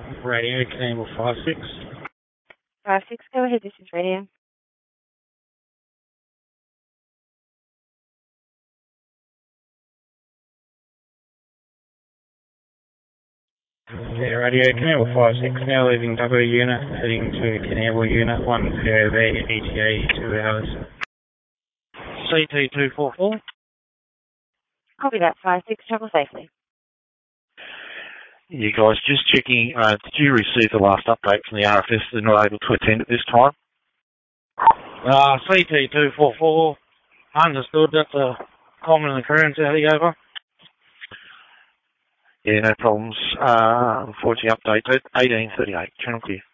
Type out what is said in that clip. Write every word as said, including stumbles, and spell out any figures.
Radio Canberra five six. five six, go ahead, this is radio. Yeah, Radio Canberra five six, now leaving W unit, heading to Canberra unit one, P O V, E T A, two hours. C T two four four. Copy that, five six, travel safely. You guys, just checking, uh, did you receive the last update from the R F S? They're not able to attend at this time? Uh, C T two four four, understood, that's a common occurrence out here, over. Yeah, no problems. Uh, unfortunately, update at eighteen thirty-eight. Channel clear.